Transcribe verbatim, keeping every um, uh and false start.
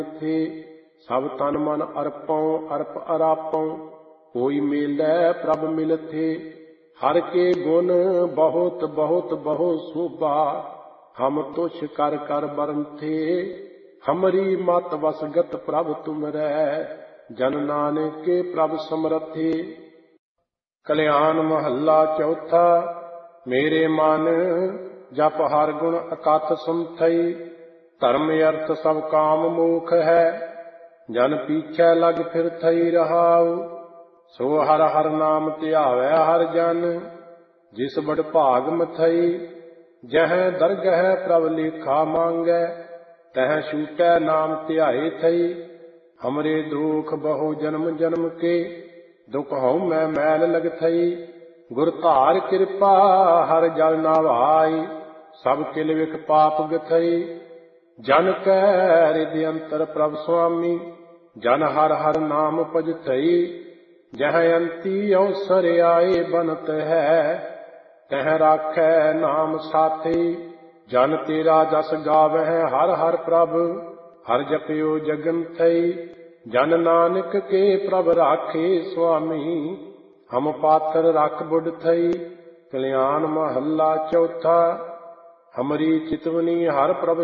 थे सब तन मन अर्पौ अर्प अरापौ कोई मेलै प्रभ मिलथे। हर के गुण बहुत बहुत बहु शोभा हम तुछ कर कर बरन थे। हमरी मत वसगत प्रभ तुमरै जन नानक के प्रभ समरथे। कल्याण महला चौथा। मेरे मन जप हर गुण अकथ सुनथई। धर्म अर्थ सब काम मोख है जन पीछे लग फिर थई रहाऊ। सो हर हर नाम ध्यावै हर जन जिस बड़ भाग मथई। जह दरगह प्रभ लेखा मांगै तह छूटै नाम ध्याए थई। हमरे दुख बहु जन्म जन्म के दुख हऊँ मैं मैल लग थई। गुर धार कृपा हर जल नावाई सब किल विख पाप गथई। जन कै हृदय अंतर प्रभ स्वामी जन हर हर नाम भजथई। जह अंती अवसर आए बनत है तह राखै नाम साथी। जन तेरा जस गावै हर हर प्रभ हर जपियो जगन थई। जन नानक के प्रभ राखे स्वामी हम पात्र रख बुढ़ थई। कल्याण महला चौथा। हमरी चितवनी हर प्रभ